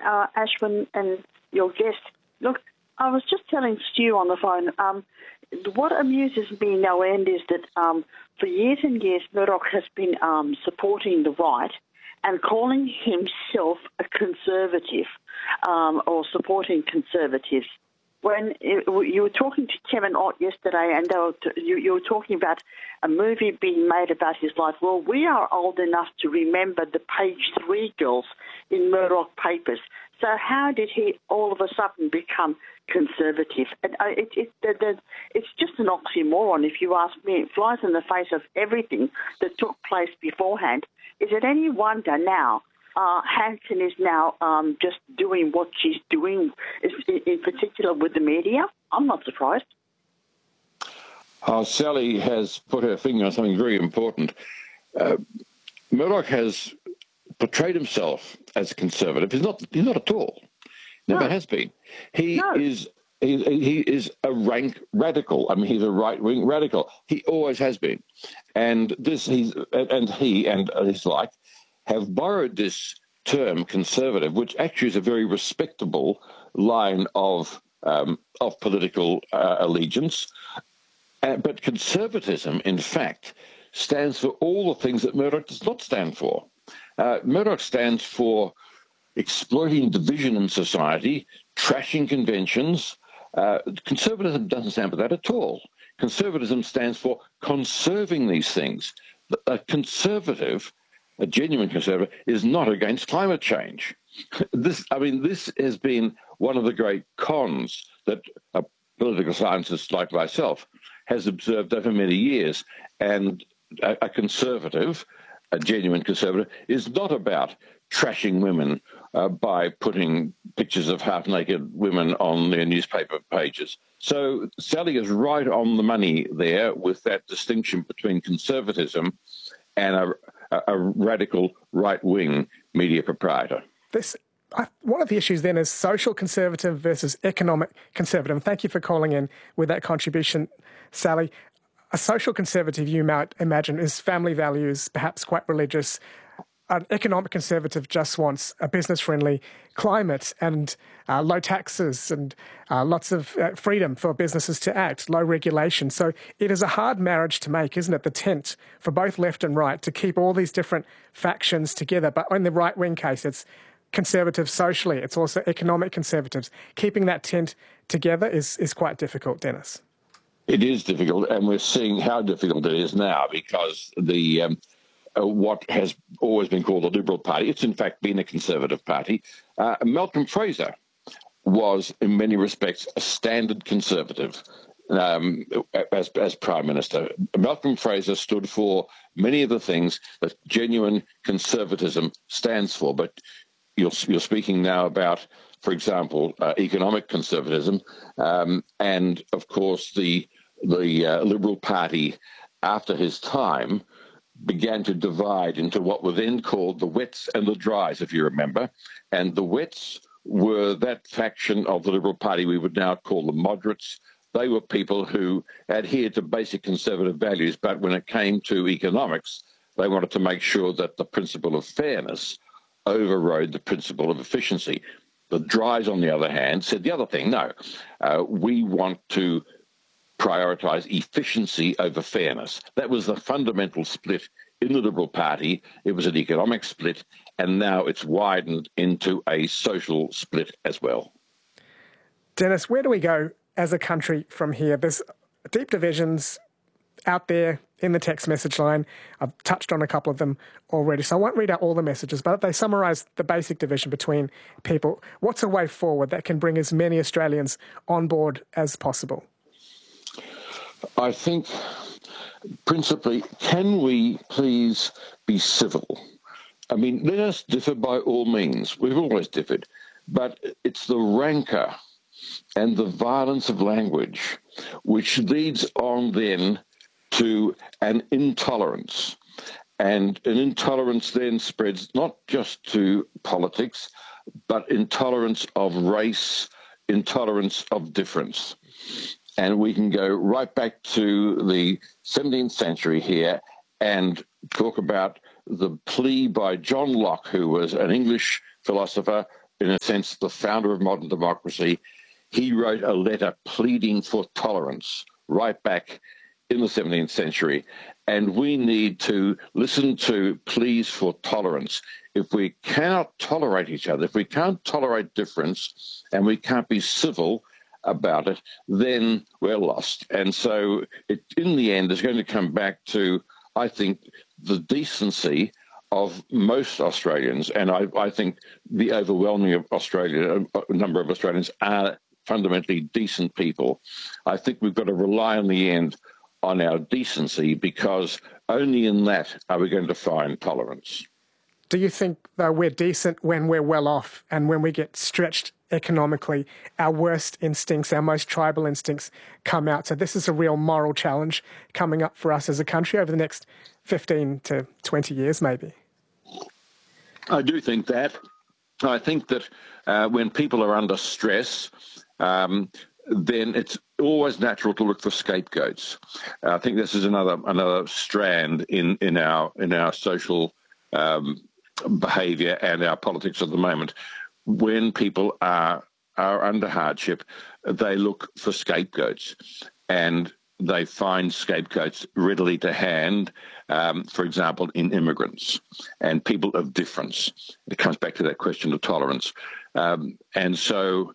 Ashwin and your guest. Look, I was just telling Stu on the phone, what amuses me no end is that for years and years, Murdoch has been supporting the right and calling himself a conservative or supporting conservatives. When you were talking to Kevin Ott yesterday and you were talking about a movie being made about his life, well, we are old enough to remember the Page 3 girls in Murdoch Papers. So how did he all of a sudden become conservative? And it's just an oxymoron, if you ask me. It flies in the face of everything that took place beforehand. Is it any wonder now Hanson is now just doing what she's doing, in particular with the media? I'm not surprised. Sally has put her finger on something very important. Murdoch has portrayed himself as a conservative. He's not at all. Never has been. He is a rank radical. I mean, he's a right-wing radical. He always has been. And he and his like have borrowed this term conservative, which actually is a very respectable line of political allegiance. But conservatism, in fact, stands for all the things that Murdoch does not stand for. Murdoch stands for exploiting division in society, trashing conventions. Conservatism doesn't stand for that at all. Conservatism stands for conserving these things. A conservative, a genuine conservative, is not against climate change. This has been one of the great cons that a political scientist like myself has observed over many years. And a conservative, a genuine conservative, is not about trashing women by putting pictures of half-naked women on their newspaper pages. So Sally is right on the money there with that distinction between conservatism and a radical right-wing media proprietor. One of the issues then is social conservative versus economic conservative. And thank you for calling in with that contribution, Sally. A social conservative, you might imagine, is family values, perhaps quite religious. An economic conservative just wants a business-friendly climate and low taxes and lots of freedom for businesses to act, low regulation. So it is a hard marriage to make, isn't it, the tent for both left and right to keep all these different factions together. But in the right-wing case, it's conservative socially. It's also economic conservatives. Keeping that tent together is quite difficult, Dennis. It is difficult, and we're seeing how difficult it is now because the what has always been called the Liberal Party, it's in fact been a Conservative Party. Malcolm Fraser was, in many respects, a standard Conservative as Prime Minister. Malcolm Fraser stood for many of the things that genuine conservatism stands for, but you're speaking now about, for example, economic conservatism, and of course the Liberal Party, after his time, began to divide into what were then called the wets and the dries, if you remember. And the wets were that faction of the Liberal Party we would now call the moderates. They were people who adhered to basic conservative values, but when it came to economics, they wanted to make sure that the principle of fairness overrode the principle of efficiency. The dries, on the other hand, said the other thing. No, we want to prioritise efficiency over fairness. That was the fundamental split in the Liberal Party. It was an economic split, and now it's widened into a social split as well. Dennis, where do we go as a country from here? There's deep divisions out there in the text message line. I've touched on a couple of them already, so I won't read out all the messages, but they summarise the basic division between people. What's a way forward that can bring as many Australians on board as possible? I think, principally, can we please be civil? I mean, let us differ by all means. We've always differed. But it's the rancour and the violence of language which leads on then to an intolerance. And an intolerance then spreads not just to politics, but intolerance of race, intolerance of difference. And we can go right back to the 17th century here and talk about the plea by John Locke, who was an English philosopher in a sense, the founder of modern democracy. He wrote a letter pleading for tolerance right back in the 17th century. And we need to listen to pleas for tolerance. If we cannot tolerate each other, if we can't tolerate difference, and we can't be civil about it, then we're lost. And so it, in the end, is going to come back to, I think, the decency of most Australians. And I think the overwhelming number of Australians are fundamentally decent people. I think we've got to rely in the end on our decency, because only in that are we going to find tolerance. Do you think, though, we're decent when we're well off, and when we get stretched economically, our worst instincts, our most tribal instincts come out? So this is a real moral challenge coming up for us as a country over the next 15 to 20 years, maybe. I do think that. I think that when people are under stress, then it's always natural to look for scapegoats. I think this is another strand in our social behaviour and our politics at the moment. When people are under hardship, they look for scapegoats, and they find scapegoats readily to hand. For example, in immigrants and people of difference. It comes back to that question of tolerance, and so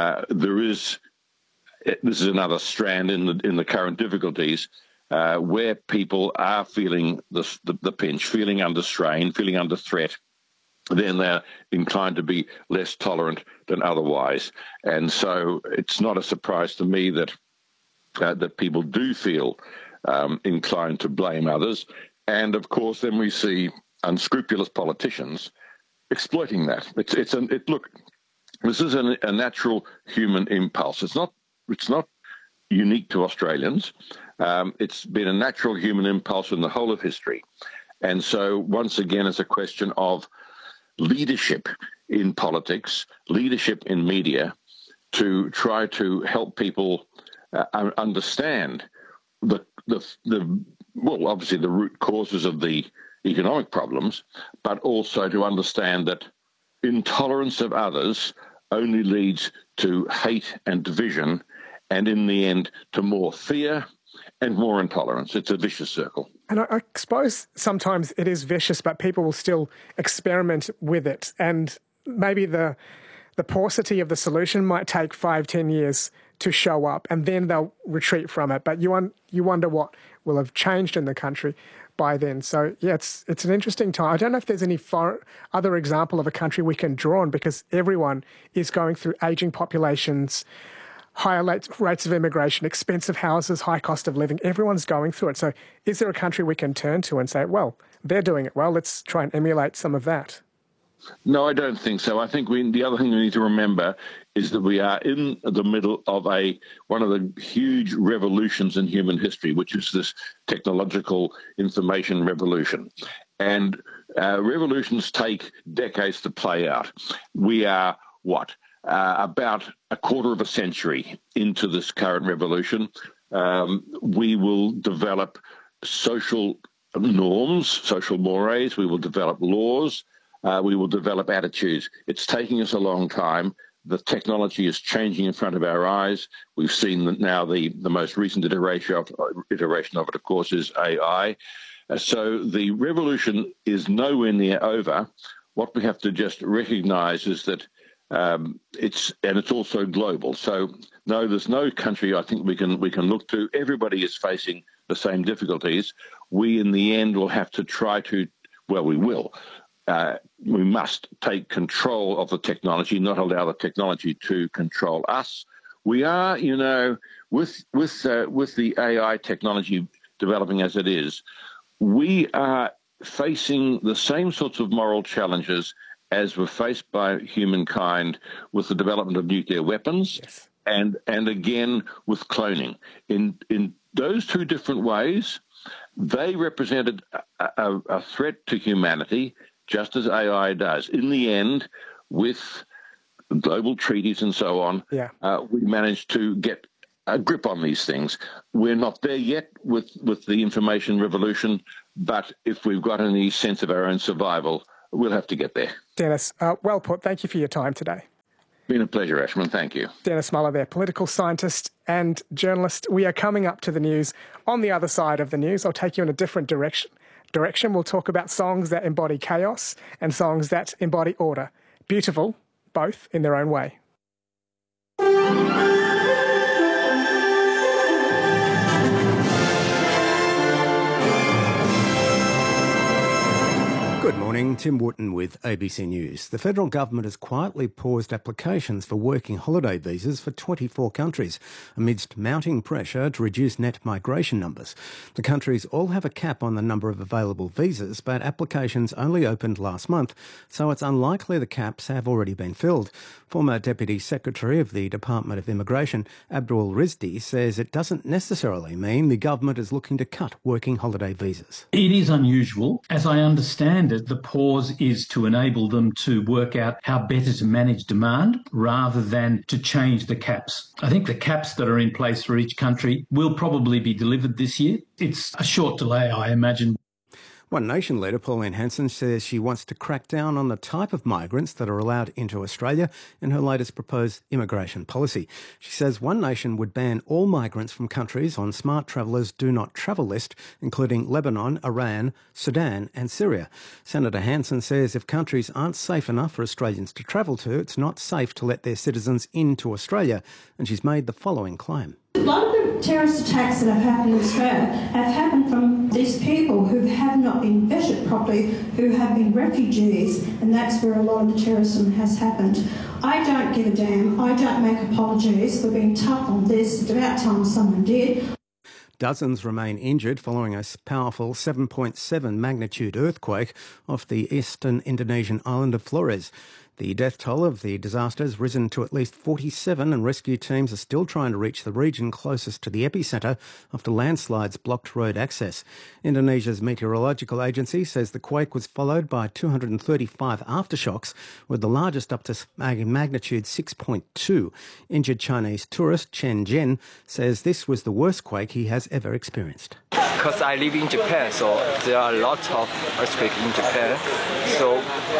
this is another strand in the current difficulties, where people are feeling the pinch, feeling under strain, feeling under threat. Then they're inclined to be less tolerant than otherwise. And so it's not a surprise to me that people do feel inclined to blame others. And of course, then we see unscrupulous politicians exploiting that. Look, this is a natural human impulse. It's not unique to Australians. It's been a natural human impulse in the whole of history. And so once again, it's a question of leadership in politics, leadership in media, to try to help people understand obviously the root causes of the economic problems, but also to understand that intolerance of others only leads to hate and division, and in the end to more fear and more intolerance. It's a vicious circle. And I suppose sometimes it is vicious, but people will still experiment with it. And maybe the paucity of the solution might take 5-10 years to show up, and then they'll retreat from it. But you wonder what will have changed in the country by then. So, yeah, it's an interesting time. I don't know if there's any other example of a country we can draw on, because everyone is going through ageing populations, higher rates of immigration, expensive houses, high cost of living. Everyone's going through it. So is there a country we can turn to and say, well, they're doing it well, let's try and emulate some of that? No, I don't think so. I think the other thing we need to remember is that we are in the middle of one of the huge revolutions in human history, which is this technological information revolution. And revolutions take decades to play out. We are, about a quarter of a century into this current revolution. We will develop social norms, social mores. We will develop laws. We will develop attitudes. It's taking us a long time. The technology is changing in front of our eyes. We've seen that now the most recent iteration of it, of course, is AI. So the revolution is nowhere near over. What we have to just recognize is that it's also global. So no, there's no country I think we can look to. Everybody is facing the same difficulties. We in the end will have to try to, we will. We must take control of the technology, not allow the technology to control us. We are, with the AI technology developing as it is, we are facing the same sorts of moral challenges as were faced by humankind with the development of nuclear weapons, yes, and again with cloning. In those two different ways, they represented a threat to humanity, just as AI does. In the end, with global treaties and so on, we managed to get a grip on these things. We're not there yet with the information revolution, but if we've got any sense of our own survival, we'll have to get there. Dennis, well put. Thank you for your time today. Been a pleasure, Ashman. Thank you. Dennis Muller there, political scientist and journalist. We are coming up to the news. On the other side of the news, I'll take you in a different direction. We'll talk about songs that embody chaos and songs that embody order. Beautiful, both in their own way. Good morning, Tim Wootton with ABC News. The federal government has quietly paused applications for working holiday visas for 24 countries amidst mounting pressure to reduce net migration numbers. The countries all have a cap on the number of available visas, but applications only opened last month, so it's unlikely the caps have already been filled. Former Deputy Secretary of the Department of Immigration, Abdul Rizdi, says it doesn't necessarily mean the government is looking to cut working holiday visas. It is unusual. As I understand it, the pause is to enable them to work out how better to manage demand rather than to change the caps. I think the caps that are in place for each country will probably be delivered this year. It's a short delay, I imagine. One Nation leader, Pauline Hanson, says she wants to crack down on the type of migrants that are allowed into Australia in her latest proposed immigration policy. She says One Nation would ban all migrants from countries on Smart Travellers Do Not Travel list, including Lebanon, Iran, Sudan and Syria. Senator Hanson says if countries aren't safe enough for Australians to travel to, it's not safe to let their citizens into Australia, and she's made the following claim. A lot of the terrorist attacks that have happened in Australia have happened from these people who have not been vetted properly, who have been refugees, and that's where a lot of the terrorism has happened. I don't give a damn. I don't make apologies for being tough on this. It's about time someone did. Dozens remain injured following a powerful 7.7 magnitude earthquake off the eastern Indonesian island of Flores. The death toll of the disaster has risen to at least 47 and rescue teams are still trying to reach the region closest to the epicentre after landslides blocked road access. Indonesia's meteorological agency says the quake was followed by 235 aftershocks, with the largest up to magnitude 6.2. Injured Chinese tourist Chen Jian says this was the worst quake he has ever experienced. Because I live in Japan, so there are lots of earthquakes in Japan. So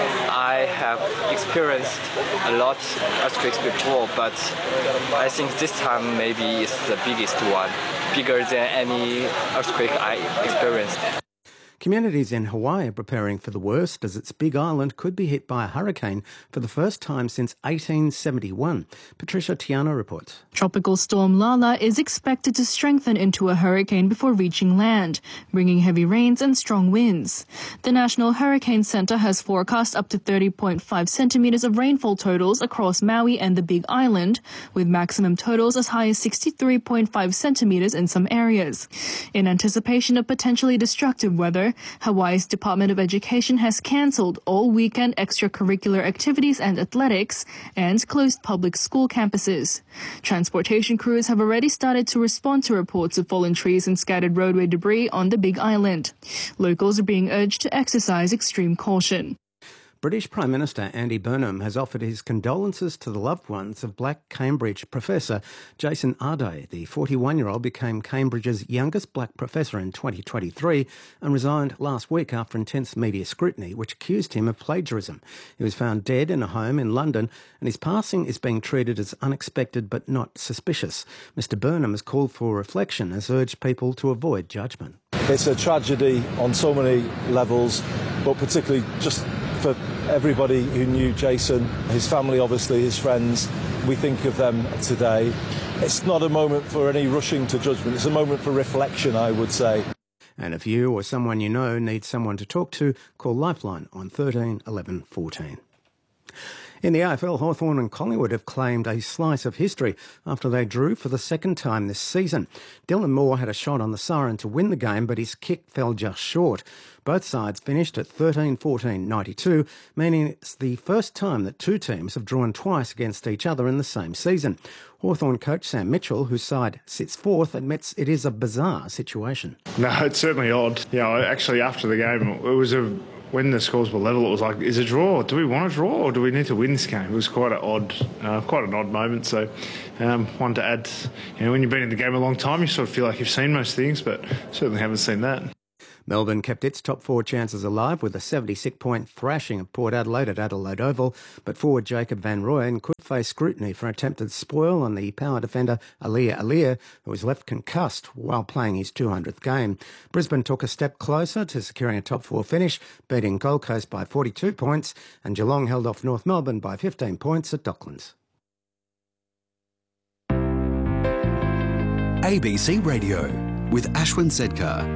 I have experienced a lot of earthquakes before, but I think this time maybe it's the biggest one, bigger than any earthquake I experienced. Communities in Hawaii are preparing for the worst as its big island could be hit by a hurricane for the first time since 1871. Patricia Tiana reports. Tropical storm Lala is expected to strengthen into a hurricane before reaching land, bringing heavy rains and strong winds. The National Hurricane Center has forecast up to 30.5 centimetres of rainfall totals across Maui and the Big Island, with maximum totals as high as 63.5 centimetres in some areas. In anticipation of potentially destructive weather, Hawaii's Department of Education has cancelled all weekend extracurricular activities and athletics and closed public school campuses. Transportation crews have already started to respond to reports of fallen trees and scattered roadway debris on the Big Island. Locals are being urged to exercise extreme caution. British Prime Minister Andy Burnham has offered his condolences to the loved ones of Black Cambridge professor Jason Arday. The 41-year-old became Cambridge's youngest black professor in 2023 and resigned last week after intense media scrutiny, which accused him of plagiarism. He was found dead in a home in London, and his passing is being treated as unexpected but not suspicious. Mr Burnham has called for reflection and has urged people to avoid judgment. It's a tragedy on so many levels, but particularly just for everybody who knew Jason, his family, obviously, his friends. We think of them today. It's not a moment for any rushing to judgment. It's a moment for reflection, I would say. And if you or someone you know needs someone to talk to, call Lifeline on 13 11 14. In the AFL, Hawthorn and Collingwood have claimed a slice of history after they drew for the second time this season. Dylan Moore had a shot on the siren to win the game, but his kick fell just short. Both sides finished at 13-14-92, meaning it's the first time that two teams have drawn twice against each other in the same season. Hawthorn coach Sam Mitchell, whose side sits fourth, admits it is a bizarre situation. No, it's certainly odd. Actually, after the game, it was when the scores were level, it was like, is it a draw? Do we want a draw or do we need to win this game? It was quite an odd moment. So, one to add, when you've been in the game a long time, you sort of feel like you've seen most things, but certainly haven't seen that. Melbourne kept its top four chances alive with a 76-point thrashing of Port Adelaide at Adelaide Oval, but forward Jacob van Rooyen could face scrutiny for attempted spoil on the power defender Aliir, who was left concussed while playing his 200th game. Brisbane took a step closer to securing a top four finish, beating Gold Coast by 42 points, and Geelong held off North Melbourne by 15 points at Docklands. ABC Radio with Ashwin Sedkar.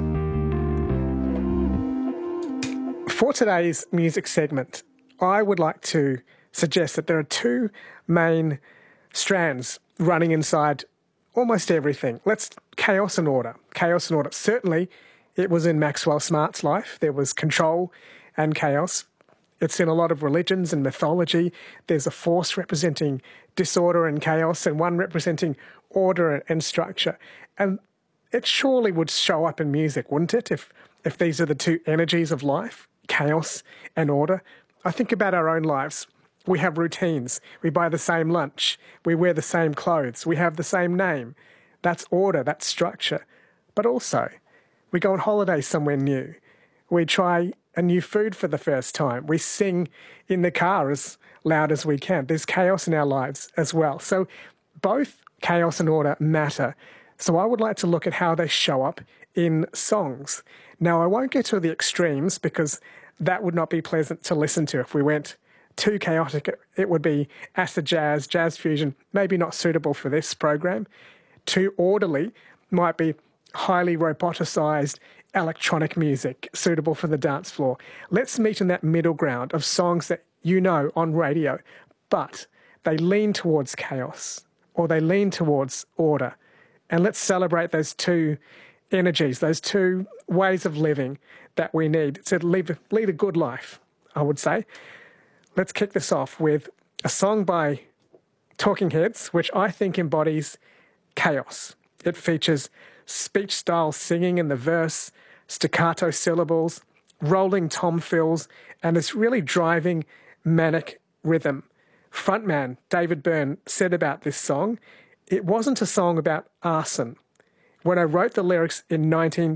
For today's music segment, I would like to suggest that there are two main strands running inside almost everything. Chaos and order. Chaos and order. Certainly, it was in Maxwell Smart's life. There was control and chaos. It's in a lot of religions and mythology. There's a force representing disorder and chaos and one representing order and structure. And it surely would show up in music, wouldn't it, if these are the two energies of life, chaos and order? I think about our own lives. We have routines. We buy the same lunch. We wear the same clothes. We have the same name. That's order, that's structure. But also, we go on holiday somewhere new. We try a new food for the first time. We sing in the car as loud as we can. There's chaos in our lives as well. So both chaos and order matter. So I would like to look at how they show up in songs. Now, I won't get to the extremes because that would not be pleasant to listen to. If we went too chaotic, it would be acid jazz, jazz fusion, maybe not suitable for this program. Too orderly might be highly roboticized electronic music suitable for the dance floor. Let's meet in that middle ground of songs that you know on radio, but they lean towards chaos or they lean towards order. And let's celebrate those two energies, those two ways of living that we need to lead a good life, I would say. Let's kick this off with a song by Talking Heads, which I think embodies chaos. It features speech-style singing in the verse, staccato syllables, rolling tom fills, and this really driving manic rhythm. Frontman David Byrne said about this song, "It wasn't a song about arson. When I wrote the lyrics in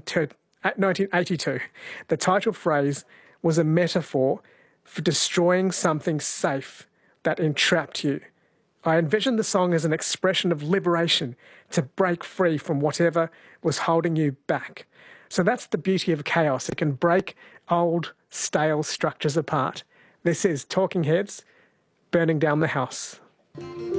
1982, the title phrase was a metaphor for destroying something safe that entrapped you. I envisioned the song as an expression of liberation to break free from whatever was holding you back." So that's the beauty of chaos. It can break old, stale structures apart. This is Talking Heads, Burning Down the House.